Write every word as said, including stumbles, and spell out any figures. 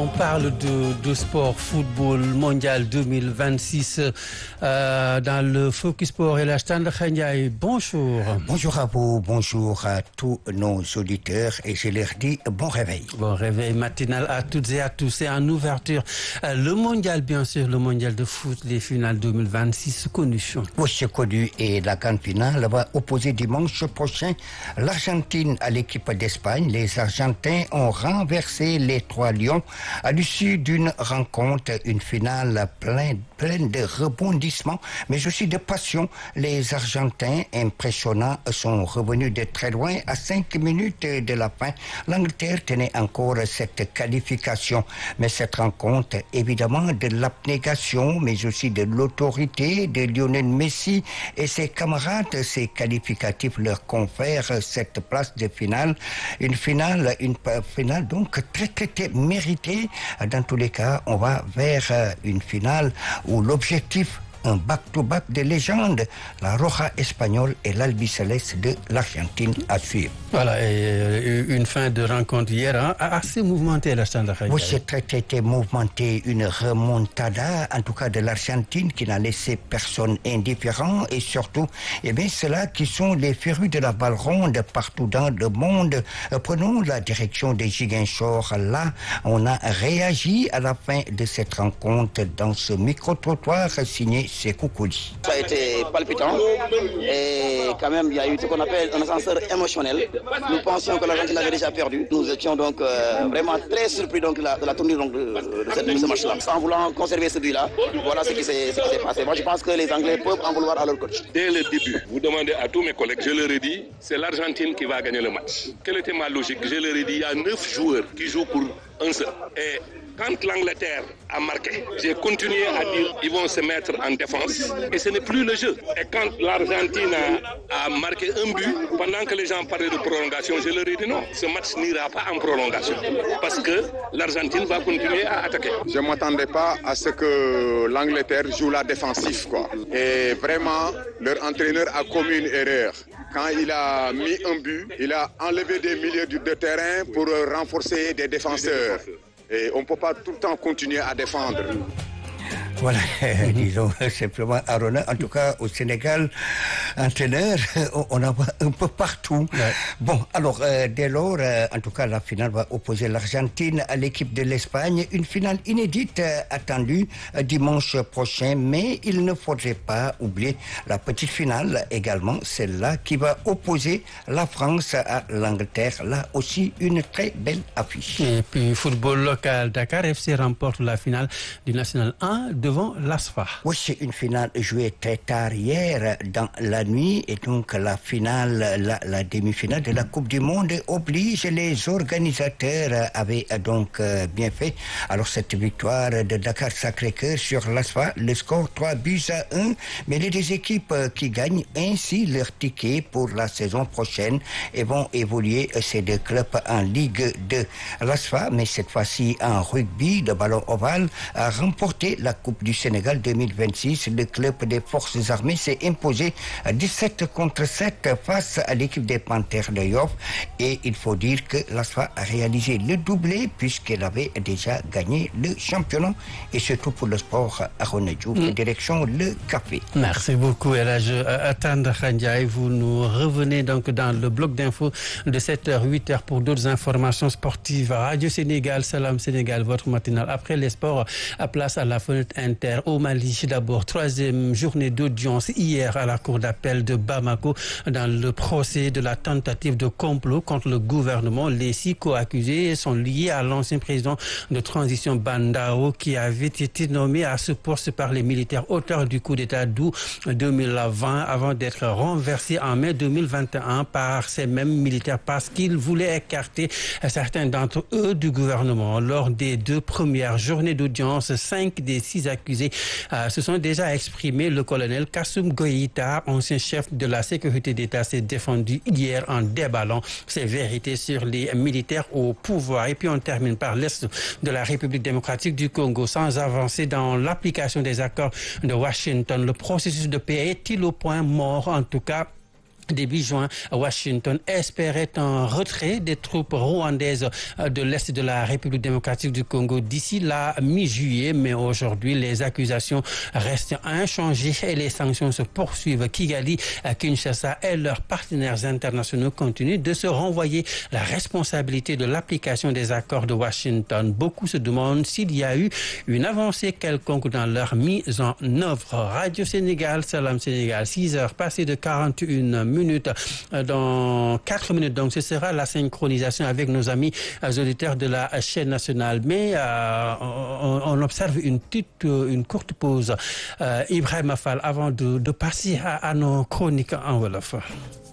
on parle de, de sport, football mondial deux mille vingt-six euh, dans le Focus Sport et la Standa Khanyaï. Bonjour. Bonjour à vous, bonjour à tous nos auditeurs et je leur dis bon réveil. Bon réveil matinal à toutes et à tous. C'est en ouverture euh, le mondial, bien sûr, le mondial de foot, les finales deux mille vingt-six connues. Oui, c'est connu et la grande finale va opposer dimanche prochain l'Argentine à l'équipe d'Espagne. Les Argentins ont renversé les trois lions à l'issue d'une rencontre, une finale pleine, pleine de rebondissements, mais aussi de passion. Les Argentins, impressionnants, sont revenus de très loin. À cinq minutes de la fin, l'Angleterre tenait encore cette qualification. Mais cette rencontre, évidemment, de l'abnégation, mais aussi de l'autorité de Lionel Messi et ses camarades, ses qualificatifs leur confèrent cette place de finale. Une finale, une finale donc très très très méritée. Dans tous les cas, on va vers une finale où l'objectif, un back-to-back de légende, la Roja espagnole et l'Albiceleste de l'Argentine à suivre. Voilà, et une fin de rencontre hier hein, assez mouvementée, la Standa Khanyaï. Oui, c'est très, très, très mouvementé, une remontada, en tout cas de l'Argentine, qui n'a laissé personne indifférent, et surtout, eh bien, ceux-là qui sont les férus de la balle ronde partout dans le monde. Prenons la direction des Ziguinchor. Là, on a réagi à la fin de cette rencontre dans ce micro-trottoir signé Sékou Kouli. Ça a été palpitant et quand même il y a eu ce qu'on appelle un ascenseur émotionnel. Nous pensions que l'Argentine avait déjà perdu. Nous étions donc euh, vraiment très surpris donc, de, la, de la tournure donc, de, de, cette, de ce match-là. En voulant conserver celui-là, voilà ce qui s'est passé. Moi je pense que les Anglais peuvent en vouloir à leur coach. Dès le début, vous demandez à tous mes collègues, je leur ai dit, c'est l'Argentine qui va gagner le match. Quelle était ma logique? Je leur ai dit, il y a neuf joueurs qui jouent pour un seul. Et quand l'Angleterre a marqué, j'ai continué à dire qu'ils vont se mettre en défense et ce n'est plus le jeu. Et quand l'Argentine a, a marqué un but, pendant que les gens parlaient de prolongation, je leur ai dit non, ce match n'ira pas en prolongation parce que l'Argentine va continuer à attaquer. Je ne m'attendais pas à ce que l'Angleterre joue la défensive, quoi. Et vraiment, leur entraîneur a commis une erreur. Quand il a mis un but, il a enlevé des milieux de terrain pour renforcer des défenseurs. Et on ne peut pas tout le temps continuer à défendre. Voilà, disons simplement Arona. En tout cas, au Sénégal, entraîneur, on en voit un peu partout. Ouais. Bon, alors, euh, dès lors, euh, en tout cas, la finale va opposer l'Argentine à l'équipe de l'Espagne. Une finale inédite euh, attendue euh, dimanche prochain. Mais il ne faudrait pas oublier la petite finale également, celle-là qui va opposer la France à l'Angleterre. Là aussi, une très belle affiche. Et puis, football local, Dakar F C remporte la finale du National un devant l'A S F A. Oui, c'est une finale jouée très tard hier dans la nuit et donc la finale, la, la demi-finale de la Coupe du Monde oblige. Les organisateurs avaient donc bien fait. Alors cette victoire de Dakar Sacré-Cœur sur l'A S F A, le score trois buts à un, mais les deux équipes qui gagnent ainsi leur ticket pour la saison prochaine et vont évoluer ces deux clubs en Ligue deux. L'A S F A, mais cette fois-ci en rugby, le ballon ovale, a remporté la Coupe du Sénégal deux mille vingt-six. Le club des forces armées s'est imposé dix-sept contre sept face à l'équipe des Panthères de Yoff. Et il faut dire que l'A S F A a réalisé le doublé puisqu'elle avait déjà gagné le championnat. Et surtout pour le sport, Arona Diouf, mm. direction le café. Merci beaucoup, Elhadj Standa Khanyaï. Vous nous revenez donc dans le bloc d'infos de sept heures, huit heures pour d'autres informations sportives. Radio Sénégal, Salam Sénégal, votre matinale. Après les sports, à place à la fenêtre Inter au Mali. D'abord, troisième journée d'audience hier à la cour d'appel de Bamako dans le procès de la tentative de complot contre le gouvernement. Les six co-accusés sont liés à l'ancien président de transition Bandao qui avait été nommé à ce poste par les militaires auteurs du coup d'État d'août deux mille vingt avant d'être renversé en mai deux mille vingt et un par ces mêmes militaires parce qu'ils voulaient écarter certains d'entre eux du gouvernement. Lors des deux premières journées d'audience, cinq des six accusés euh, se sont déjà exprimés. Le colonel Kassoum Goïta, ancien chef de la sécurité d'État, s'est défendu hier en déballant ses vérités sur les militaires au pouvoir. Et puis on termine par l'Est de la République démocratique du Congo. Sans avancer dans l'application des accords de Washington, le processus de paix est-il au point mort? En tout cas, Début juin, Washington espérait un retrait des troupes rwandaises de l'Est de la République démocratique du Congo d'ici la mi-juillet, mais aujourd'hui, les accusations restent inchangées et les sanctions se poursuivent. Kigali, Kinshasa et leurs partenaires internationaux continuent de se renvoyer la responsabilité de l'application des accords de Washington. Beaucoup se demandent s'il y a eu une avancée quelconque dans leur mise en œuvre. Radio Sénégal, Salam Sénégal, six heures passées de quarante et une minutes. minutes. Dans quatre minutes, donc, ce sera la synchronisation avec nos amis auditeurs de la chaîne nationale. Mais euh, on, on observe une petite, une courte pause. Euh, Ibrahima Fall, avant de, de passer à, à nos chroniques en wolof.